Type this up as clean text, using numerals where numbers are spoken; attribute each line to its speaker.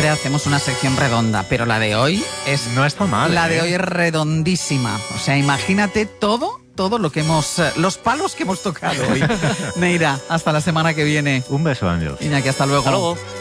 Speaker 1: siempre hacemos una sección redonda, pero la de hoy es...
Speaker 2: No está mal.
Speaker 1: La de hoy es redondísima. O sea, imagínate todo lo que hemos... los palos que hemos tocado hoy. Neira, hasta la semana que viene.
Speaker 2: Un beso, Ángel.
Speaker 1: Iñaki, hasta luego.
Speaker 3: Hasta luego.